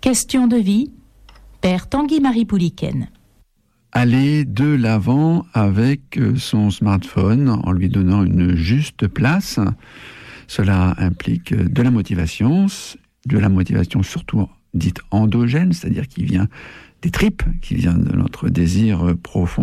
Question de vie, Père Tanguy-Marie Pouliken. Aller de l'avant avec son smartphone en lui donnant une juste place. Cela implique de la motivation surtout dite endogène, c'est-à-dire qui vient des tripes, qui vient de notre désir profond.